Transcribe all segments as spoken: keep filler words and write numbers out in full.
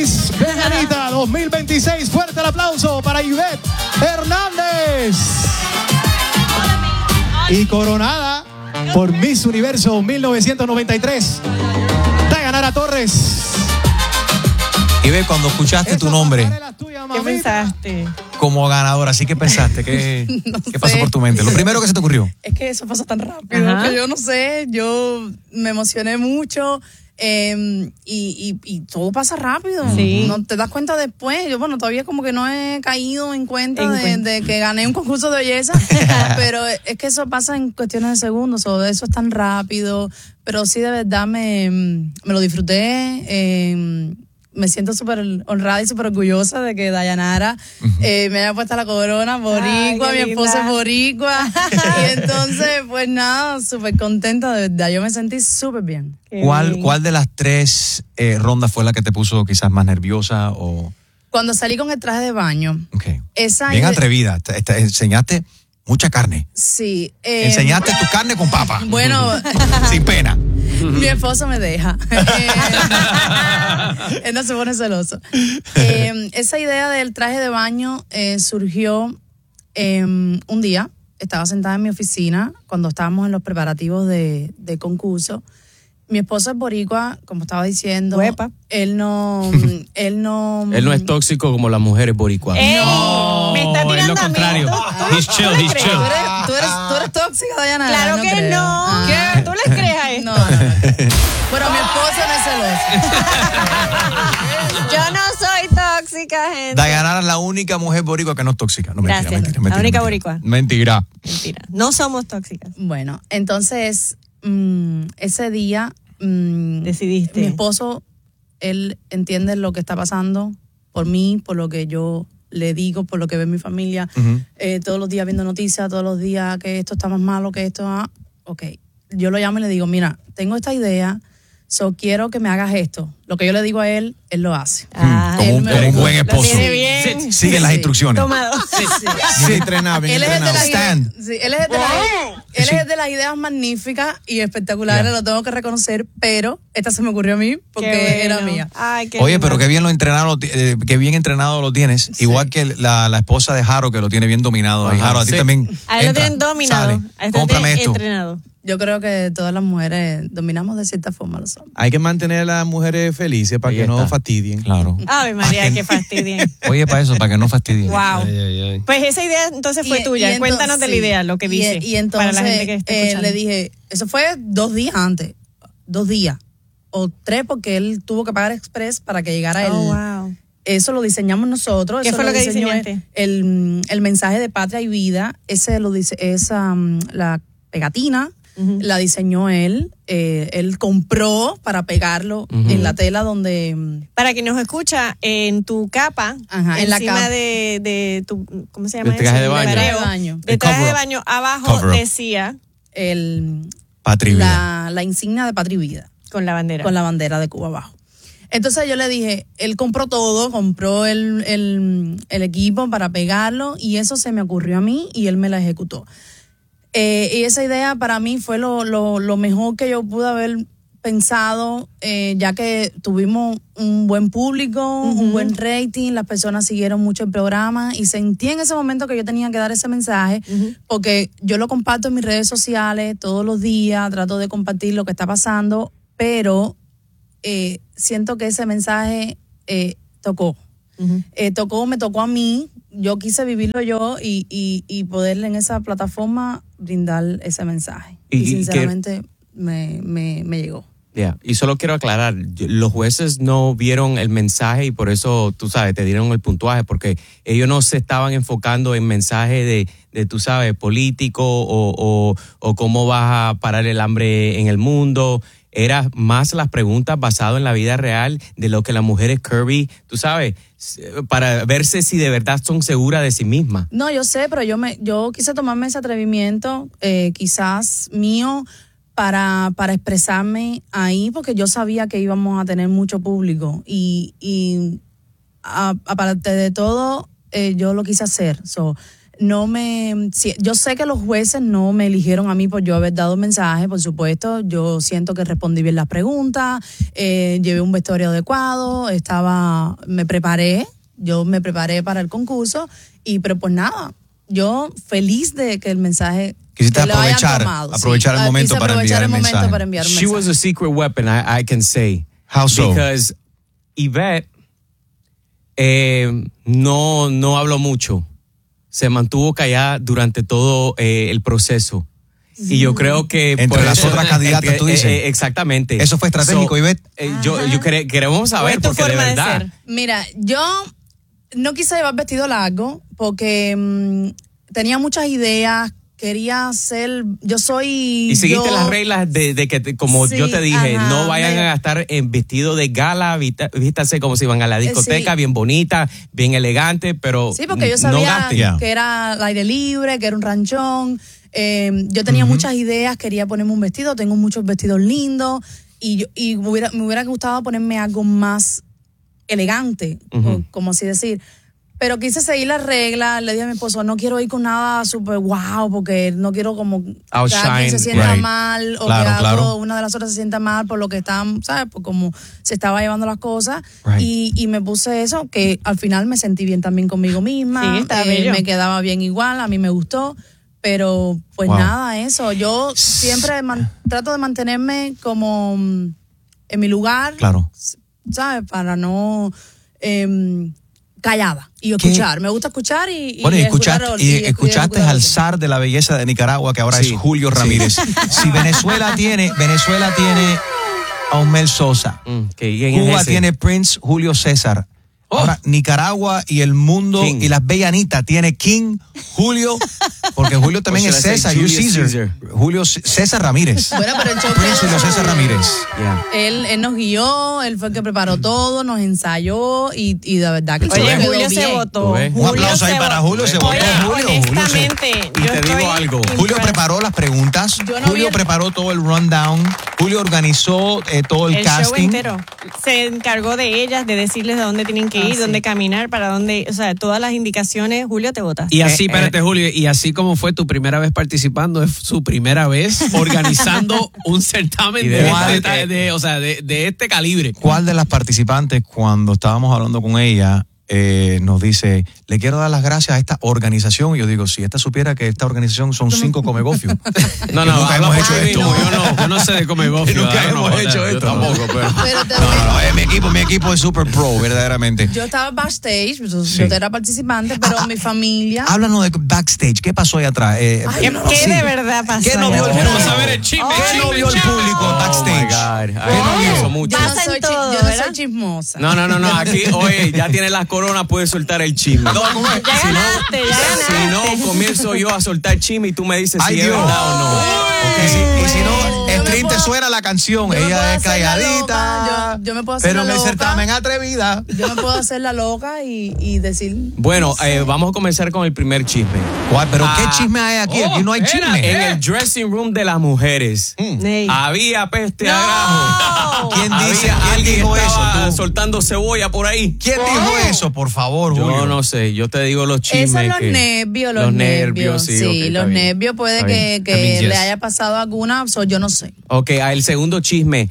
Veganita dos mil veintiséis, fuerte el aplauso para Ivette Hernández. Y coronada por Miss Universo mil novecientos noventa y tres, Dayanara Torres. Ivette, cuando escuchaste tu nombre, ¿qué pensaste? Como ganadora, ¿sí que pensaste? ¿Qué, no ¿qué pasó por tu mente? Lo primero que se te ocurrió. Es que eso pasó tan rápido. Ajá. Que yo no sé, yo me emocioné mucho. Eh, y, y, y todo pasa rápido. Sí. No te das cuenta después. Yo, bueno, todavía como que no he caído en cuenta, en de, cuenta. de que gané un concurso de belleza, pero es que eso pasa en cuestiones de segundos, o eso es tan rápido, pero sí de verdad me, me lo disfruté. Eh, me siento súper honrada y súper orgullosa de que Dayanara uh-huh. eh, me haya puesto la corona boricua. Ay, mi esposo es boricua. Y entonces, pues nada, súper contenta, de verdad. Yo me sentí súper bien. ¿Cuál, ¿Cuál de las tres eh, rondas fue la que te puso quizás más nerviosa? O... Cuando salí con el traje de baño. Okay. Esa bien ide- atrevida. Te, te enseñaste mucha carne. Sí. Eh, enseñaste tu carne con papa. Bueno. Sin pena. Mi esposo me deja. Él no se pone celoso. Eh, esa idea del traje de baño eh, surgió eh, un día. Estaba sentada en mi oficina cuando estábamos en los preparativos de, de concurso. Mi esposo es boricua, como estaba diciendo. Huepa. Él no, él no. Él no es tóxico como las mujeres boricuas. ¡Ey! No, Me está tirando es lo a mí. contrario. ¿Tú- He's tú chill, le he's crees? chill. ¿Tú eres, tú eres, tú eres tóxica, Dayanara? Claro no que creo. no. Ah. ¿Qué? ¿Tú le crees a esto? No, no, no. Bueno, mi esposo no es celoso. Yo no soy tóxica, gente. Dayanara es la única mujer boricua que no es tóxica. No, mentira, Gracias. mentira, mentira, La única mentira. boricua. Mentira. Mentira. No somos tóxicas. Bueno, entonces, mmm, ese día mmm, Decidiste. Mi esposo, él entiende lo que está pasando por mí, por lo que yo le digo, por lo que ve mi familia. Uh-huh. Eh, todos los días viendo noticias, todos los días que esto está más malo, que esto... Ah, ok, yo lo llamo y le digo, mira, tengo esta idea, so quiero que me hagas esto. Lo que yo le digo a él, él lo hace. Ah, como un, me- como un buen lo esposo. tiene bien. Sigue las Sí. instrucciones. Tomado. Sí, sí. Bien entrenado, bien Él es, el de entrenado. las ideas, Stand. sí, él es el de las, él Sí. es el de las ideas magníficas y espectaculares, Yeah. lo tengo que reconocer, pero esta se me ocurrió a mí porque Qué era bueno. mía. Ay, qué Oye, lindo. pero qué bien lo entrenado, lo ti- eh, qué bien entrenado lo tienes. Sí. Igual que la, la esposa de Jaro, que lo tiene bien dominado. Ahí, Ajá, Jaro, a ti sí. también. A él lo entra, tienen dominado. sale, A él lo cómprame tienen esto. entrenado. Yo creo que todas las mujeres dominamos de cierta forma los hombres. Hay que mantener a las mujeres felices para Ahí que no está. fastidien. Claro. Ave María, qué fastidien. Oye, para eso, para que no fastidien. Wow. Ay, ay, ay. Pues esa idea entonces fue Y- tuya. y entonces- Cuéntanos de la sí. idea, lo que Y- dice. Y, entonces para la gente que está eh, escuchando. le dije, eso fue dos días antes, dos días, o tres porque él tuvo que pagar express para que llegara el... Oh, wow. Eso lo diseñamos nosotros. ¿Qué eso fue lo que diseñó diseñaste? El, el mensaje de patria y vida, ese lo dice, esa um, la pegatina, Ujú. la diseñó él. Eh, él compró para pegarlo Ujú. en la tela donde um, Para quien nos escucha, en tu capa, Ajá, en la encima capa. de, de tu, ¿cómo se llama Del traje eso? de baño. traje de Pareo. baño, De El traje de cover-up. baño, abajo Cover-up. decía el, Patria y vida. la, la insignia de patria y vida. con la bandera. Con la bandera de Cuba abajo. Entonces yo le dije, él compró todo, compró el, el, el equipo para pegarlo y eso se me ocurrió a mí y él me la ejecutó. Eh, y esa idea para mí fue lo, lo, lo mejor que yo pude haber pensado, eh, ya que tuvimos un buen público, Ujú. un buen rating, las personas siguieron mucho el programa y sentí en ese momento que yo tenía que dar ese mensaje, Ujú. porque yo lo comparto en mis redes sociales todos los días, trato de compartir lo que está pasando, pero eh, siento que ese mensaje eh, tocó. Ujú. Eh, tocó, me tocó a mí, yo quise vivirlo yo y, y, y poderle en esa plataforma brindar ese mensaje. Y- Y, y que- sinceramente me, me, me llegó. Yeah. Y solo quiero aclarar, yo- los jueces no vieron el mensaje y por eso, tú sabes, te dieron el puntuaje, porque ellos no se estaban enfocando en mensaje de, de tú sabes, político o, o, o cómo vas a parar el hambre en el mundo. Era más las preguntas basadas en la vida real de lo que las mujeres Kirby, tú sabes, para verse si de verdad son seguras de sí mismas. No, yo sé, pero yo me yo quise tomarme ese atrevimiento, eh, quizás mío, para, para expresarme ahí, porque yo sabía que íbamos a tener mucho público. Y, y a- aparte de todo, eh, yo lo quise hacer. So, no me... Sí, yo sé que los jueces no me eligieron a mí por yo haber dado mensaje, por supuesto. Yo siento que respondí bien las preguntas, eh, llevé un vestuario adecuado, estaba... Me preparé, yo me preparé para el concurso, y pero pues nada, yo feliz de que el mensaje... Quisiste que lo hayan aprovechar, tomado, aprovechar sí. el momento Quise para aprovechar enviar el el momento mensaje. para enviar un She mensaje. was a secret weapon, I, I can say. How so? Because Yvette eh, no, no habló mucho. Se mantuvo callada durante todo eh, el proceso. Y yo creo que... Entre por las eso- otras candidatas, tú dices. Eh, eh, exactamente. ¿Eso fue estratégico, So, Yvette? eh, yo yo quere- queremos saber, ¿O es tu porque de forma de verdad... ser? Mira, yo no quise llevar vestido largo porque mm, tenía muchas ideas, quería ser, yo soy... Y seguiste yo, las reglas de, de que, te- como Sí, yo te dije, ajá, no vayan me- a gastar en vestido de gala, vista- vístase como si iban a la discoteca, sí. bien bonita, bien elegante, pero Sí, porque yo no sabía gasten. Yeah. que era al aire libre, que era un ranchón. Eh, yo tenía muchas ideas, quería ponerme un vestido, tengo muchos vestidos lindos y, yo, y me, hubiera, me hubiera gustado ponerme algo más elegante, Ujú. o, como así decir. Pero quise seguir las reglas, le dije a mi esposo, no quiero ir con nada súper wow, porque no quiero como que Outshine, alguien se sienta right. mal o Claro, que algo, claro. una de las otras se sienta mal por lo que estaban, ¿sabes? Por cómo se estaba llevando las cosas. Right. Y, y me puse eso, que al final me sentí bien también conmigo misma. Sí, está eh, bello. me quedaba bien igual, a mí me gustó. Pero pues Wow. nada, eso. Yo siempre man- trato de mantenerme como mm, en mi lugar, Claro. ¿sabes? Para no... em, callada y escuchar. Me gusta escuchar y, y Bueno, y, escuchar- escuchaste, y- y y escuchaste escuchar- al zar de la belleza de Nicaragua, que ahora Sí, es Julio sí. Ramírez. Si Venezuela tiene, Venezuela tiene a Osmel Sosa. Mm, que ¿quién es Cuba ese? tiene Prince Julio César. Ahora, Nicaragua y el mundo King. y las Bellanitas tiene King Julio, porque Julio también Or es should I say César, Julius Julius Caesar. Caesar? Julio C- César Ramírez. Bueno, pero el show Prince que- Julio César Ramírez. Yeah. Él, él nos guió, él fue el que preparó todo, nos ensayó y, y de verdad que el Oye, show quedó Julio se bien. votó. ¿Tú ves? Un aplauso ahí se para votó. Julio, se votó. Oye, Julio, Julio se- honestamente, Y yo te digo estoy algo. Julio impressed. preparó las preguntas, Yo no Julio vi- preparó todo el rundown, Julio organizó eh, todo el, el show casting. entero. Se encargó de ellas, de decirles de dónde tienen que Ah, ir, sí. dónde caminar, para dónde, o sea, todas las indicaciones. Julio, te votas. Y así, Eh, espérate, eh. Julio, y así como fue tu primera vez participando, es su primera vez organizando un certamen Y de, de este, verdad de- que- de- o sea, de, de este calibre. ¿Cuál de las participantes, cuando estábamos hablando con ella, eh, nos dice, le quiero dar las gracias a esta organización? Y yo digo, si esta supiera que esta organización son cinco comegofios. No, Que no, nunca habla hemos por hecho ti esto. mismo, Yo no, yo no sé de comer gofio. Nunca ¿verdad? hemos No, hecho yo esto. tampoco, pero... Pero te No, no, no, eh, mi equipo, mi equipo es super pro, verdaderamente. Yo estaba backstage, yo, Sí. yo era participante, pero Ah, mi familia... Háblanos de backstage, ¿qué pasó ahí atrás? Eh, Ay, ¿Qué, no, qué sí. de verdad pasó? ¿Qué no allá vio el atrás? Queremos saber el chisme, ¿Qué chisme, no vio el chisme. público Oh, my backstage? God. ¿Qué no vio? Eso mucho. Yo no Pasan soy, chi- todo, yo no ¿verdad? soy chismosa. No, no, no, no, aquí, oye, ya tienes las coronas, puedes soltar el chisme. No, ¿cómo es? Ya ganaste, ya Si ganaste. no, comienzo yo a soltar chisme y tú me dices Ay, si es Dios. verdad o no. Ok, y si, y si no, Yo me Stream te puedo- suena la canción, yo me puedo ella es hacer la calladita, loca, yo- yo me puedo hacer pero la en el loca. certamen atrevida. Yo me puedo hacer la loca y, y decir... Bueno, no sé. eh, vamos a comenzar con el primer chisme. ¿Cuál? ¿Pero Ah, qué chisme hay aquí? oh, Aquí no hay espera, chisme. En el dressing room de las mujeres Ey. había peste a grajo. ¿Quién Había dice, quién alguien dijo estaba eso? tú? soltando cebolla por ahí. ¿Quién dijo eso? Por favor, Julio. Yo no sé, yo te digo los chismes. Esos son los que- nervios, los, los nervios. sí, Sí, ok, está los bien. nervios puede Está que, bien. que I mean, le yes. haya pasado alguna, so, yo no sé. Ok, ah, el segundo chisme.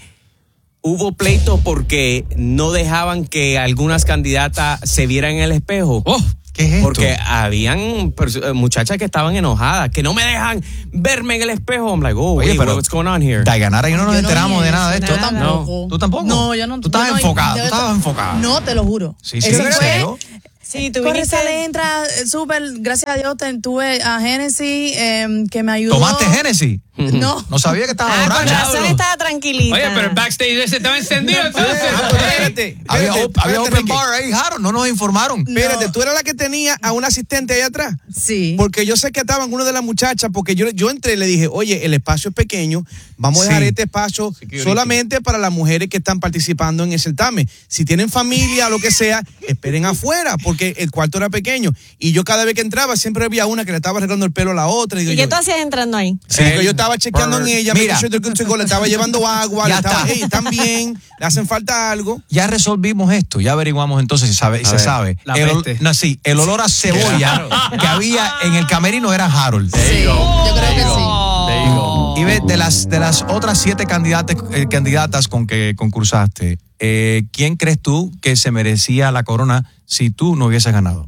Hubo pleito porque no dejaban que algunas candidatas se vieran en el espejo. Oh, ¿Qué es esto? Porque habían perso- eh, muchachas que estaban enojadas, que no me dejan verme en el espejo. I'm like, oh, Oye, wait, pero what's going on here? Dayanara y yo no nos Yo no enteramos vi de nada de eso, esto. Yo tampoco. ¿Tú tampoco? No, yo no. Tú estabas yo no- enfocada, yo- tú estabas enfocada. No, te lo juro. Sí, sí, Eso ¿en fue- serio? Sí, tú Corre, viniste... sale, entra, eh, súper, gracias a Dios te- tuve a Genesis eh, que me ayudó. ¿Tomaste Genesis? No. No sabía que estabas Ah, con borracha. razón estaba tranquilita. oye, pero el backstage ese estaba encendido, entonces. Espérate, Había, espérate, op- había espérate, open Ricky. bar ahí, Jaro, no nos informaron. Espérate, tú eras la que tenía a un asistente ahí atrás. Sí. Porque yo sé que estaban una de las muchachas, porque yo, yo entré y le dije, oye, el espacio es pequeño, vamos a dejar Sí. este espacio solamente para las mujeres que están participando en el certamen. Si tienen familia o lo que sea, esperen afuera, porque el cuarto era pequeño. Y yo cada vez que entraba siempre había una que le estaba arreglando el pelo a la otra. Y, ¿Y yo, qué tú hacías entrando ahí? Sí, porque yo estaba chequeando en ella, Mira. me le estaba llevando agua, le Ya estaba, está. hey, están bien, le hacen falta algo. Ya resolvimos esto, ya averiguamos entonces si sabe, A se ver, sabe. la el, ol- peste. no, sí, el olor a cebolla que había en el camerino era Harold. Sí, yo creo que sí. There you go. Y ve, de las, de las otras siete candidatas, eh, candidatas con que concursaste, eh, ¿quién crees tú que se merecía la corona si tú no hubieses ganado?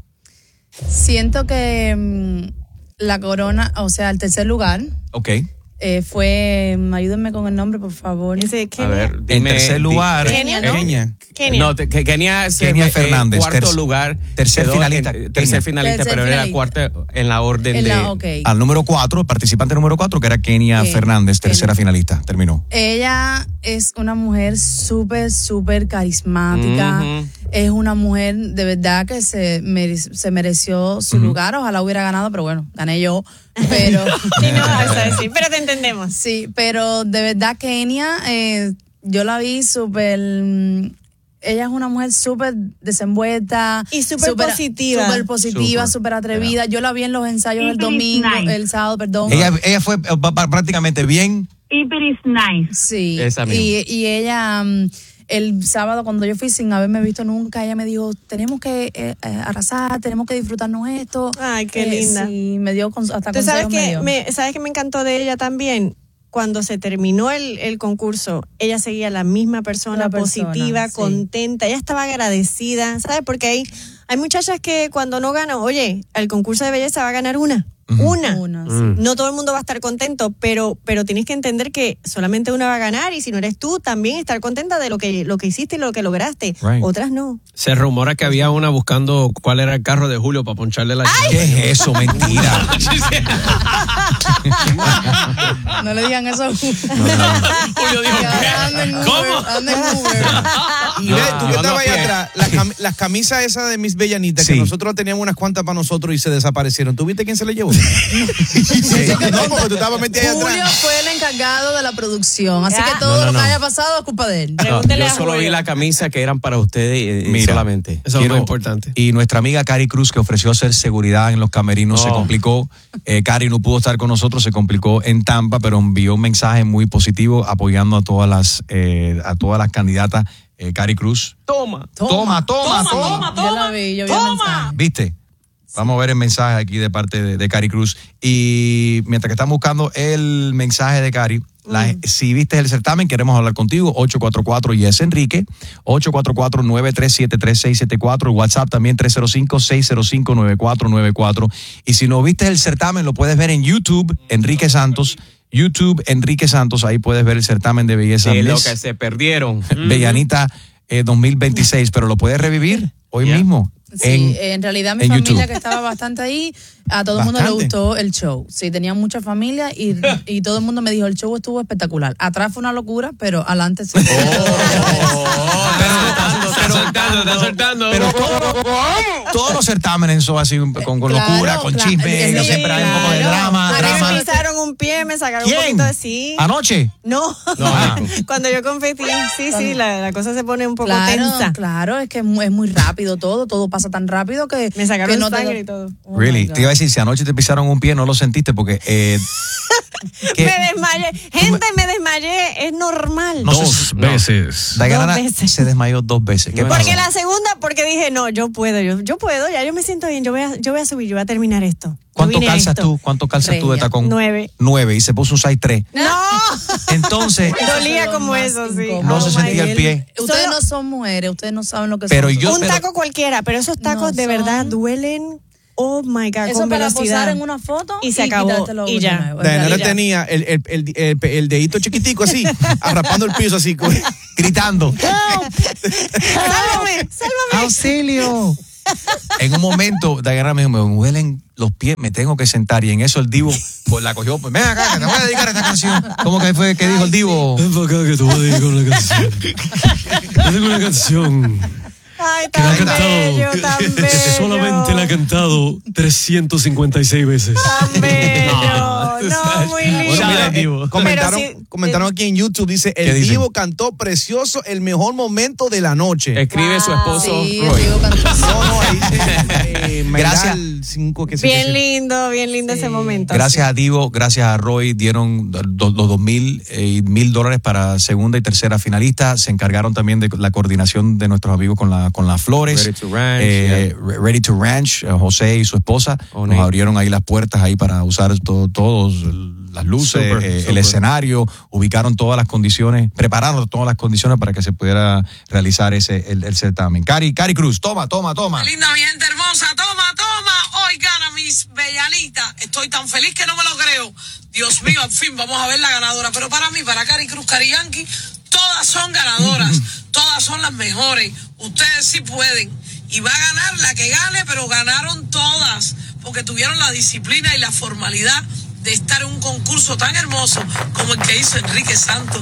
Siento que mm, la corona, o sea, el tercer lugar, Ok. eh, fue, mm, ayúdenme con el nombre, por favor. Ese, A Kenia. ver, En dime, tercer di- lugar, Kenia, ¿no? Kenia. Kenia. No, te- que Kenia, se- Kenia eh, Fernández, cuarto terc- lugar. tercer quedó finalista, en- Kenia. tercer finalista, Tercer pero era finalista. cuarta en la orden En de. la, ok. al número cuatro, participante número cuatro, que era Kenia Kenia. Fernández, tercera Kenia. finalista. Terminó. Ella es una mujer súper, súper carismática. Ujú. Es una mujer de verdad que se, mere- se mereció su lugar. Ojalá hubiera ganado, pero bueno, gané yo. Pero Sí, no vas a decir, pero te entendemos. sí, pero de verdad Kenia, eh, yo la vi súper. mm, Ella es una mujer súper desenvuelta. Y súper positiva. Súper positiva, Súper. súper atrevida. Yo la vi en los ensayos el domingo, el sábado, perdón. Ella, ella fue eh, pa- pa- prácticamente bien. Keep it is nice. Sí, Esa misma. y, y ella, mm, el sábado cuando yo fui sin haberme visto nunca, ella me dijo, tenemos que eh, eh, arrasar, tenemos que disfrutarnos esto. Ay, qué Eh, linda. Sí, me dio con, hasta ¿Tú sabes consejos me que dio. me, sabes que me encantó de ella también? Cuando se terminó el, el concurso, ella seguía la misma persona, La persona, positiva, sí. contenta, ella estaba agradecida, ¿sabes? Porque hay, hay muchachas que cuando no ganan, oye, el concurso de belleza va a ganar una, una. Una, sí. No todo el mundo va a estar contento, pero, pero tienes que entender que solamente una va a ganar y si no eres tú, también estar contenta de lo que, lo que hiciste y lo que lograste. Right. Otras no. Se rumora que había una buscando cuál era el carro de Julio para poncharle la llanta. ¿Qué es eso? Mentira. No le digan eso a Julio. Julio dijo, Que ahora anda en Uber, ¿cómo? anda en Uber. Y No, ve, tú que yo estabas no ahí pie. atrás, las, cam- las camisas esas de Miss Bellanita, Sí. que nosotros teníamos unas cuantas para nosotros y se desaparecieron. ¿Tú viste quién se le llevó? No, porque tú estabas metida ahí Julio atrás. fue el encargado de la producción, así Ya. que todo No, no, lo que no. haya pasado es culpa de él. No, Pregúntele yo a solo Julio. vi la camisa que eran para ustedes y- y Mira. solamente. Eso es lo Quiero- más importante. Y nuestra amiga Cari Cruz, que ofreció hacer seguridad en los camerinos, se Oh. complicó. Eh, Cari no pudo estar con nosotros, se complicó en Tampa, pero envió un mensaje muy positivo apoyando a todas las, eh, a todas las candidatas. Eh, Cari Cruz. Toma. Toma, toma, toma. Yo la vi, yo vi el mensaje. ¿Viste? Vamos a ver el mensaje aquí de parte de, de Cari Cruz. Y mientras que estamos buscando el mensaje de Cari, la- si viste el certamen, queremos hablar contigo. ocho cuatro cuatro Yes Enrique, ocho cuatro cuatro, nueve tres siete, tres seis siete cuatro, el WhatsApp también tres cero cinco, seis cero cinco, nueve cuatro nueve cuatro. Y si no viste el certamen, lo puedes ver en YouTube, Enrique Santos. YouTube, Enrique Santos, ahí puedes ver el certamen de belleza. Sí, lo Miss que se perdieron. Bellanita eh, dos mil veintiséis, pero lo puedes revivir hoy Yeah. mismo. Sí, en- en, realidad mi en familia YouTube. que estaba bastante ahí, a todo el mundo le Bastante. gustó el show. Sí, tenía mucha familia y, y todo el mundo me dijo, el show estuvo espectacular. Atrás fue una locura, pero adelante sí. Está soltando, está soltando. Pero todo- todos los certámenes son así con, con Claro, locura, con claro. chisme, Sí, siempre hay un poco de claro. drama, A mí drama. me pisaron un pie, me sacaron un ¿Quién? poquito de sí. ¿Anoche? No, Ah. cuando yo competí, sí, sí, la, la cosa se pone un poco Claro, tensa. claro, es que es muy, es muy rápido todo, todo pasa tan rápido que Me sacaron que no te sangre da- y todo. Oh my Really? God. Te iba a decir, si anoche te pisaron un pie, no lo sentiste porque... Eh, que- Me desmayé. Gente, me desmayé, es normal. No sé Dos si- veces. Diana Dos veces. se desmayó dos veces. ¿Qué No, pasó? Porque la segunda, porque dije, no, yo puedo, yo, yo puedo, ya yo me siento bien, yo voy a, yo voy a subir, yo voy a terminar esto. Yo ¿Cuánto vine a calzas esto. tú? ¿Cuánto calzas tú de Regia. tacón? Nueve. Nueve. Y se puso un size tres. No, Entonces, dolía lo como más eso, sí. incómodo. no Oh se my sentía el God. pie. Ustedes Solo- no son mujeres, ustedes no saben lo que Pero son. yo- un pero- taco cualquiera, pero esos tacos No de son- verdad duelen. Oh my God, Eso con para velocidad. posar en una foto Y se acabó, quitártelo y de ya. nuevo. Dayanara Y ya. tenía el, el, el, el, el dedito chiquitico así, arrapando el piso así. como- gritando. Sálvame, sálvame. ¡Auxilio! En un momento, Diana me dijo, me duelen los pies, me tengo que sentar. Y en eso el divo pues, la cogió, pues ven acá, que te voy a dedicar a esta canción. ¿Cómo que fue que dijo el divo? Ven para acá que te voy a dedicar una canción. Yo tengo una canción Ay, que la tan ha cantado. bello, tan bello. Solamente la ha cantado trescientas cincuenta y seis veces. Tan bello. no, muy lindo. Bueno, mira, Shout out, eh, comentaron, Pero sí, comentaron aquí en YouTube, dice, ¿Qué el dicen? Divo cantó precioso, el mejor momento de la noche. Escribe su esposo Sí, Roy. digo, cantó. No, no, ahí dice, eh, Gracias. Meral cinco, que sé qué Bien sé. lindo, bien lindo ese momento. Gracias a Divo, gracias a Roy, dieron do- do- los dos mil y mil dólares para segunda y tercera finalista. Se encargaron también de la coordinación de nuestros amigos con, la, con las flores. Ready to Ranch, Eh, Re- Ready to Ranch, eh, José y su esposa Oh, nos Nate. abrieron ahí las puertas ahí para usar todo, todos las luces, Super, eh, el super. escenario, ubicaron todas las condiciones, prepararon todas las condiciones para que se pudiera realizar ese el, el certamen. Cari, Cari Cruz, toma, toma, toma. Linda, mi gente hermosa, toma, toma. Hoy gana mis bellanitas. Estoy tan feliz que no me lo creo. Dios mío, al fin vamos a ver la ganadora. Pero para mí, para Cari Cruz, Cari Yankee, todas son ganadoras. Todas son las mejores. Ustedes sí pueden. Y va a ganar la que gane, pero ganaron todas. Porque tuvieron la disciplina y la formalidad de estar en un concurso tan hermoso como el que hizo Enrique Santos.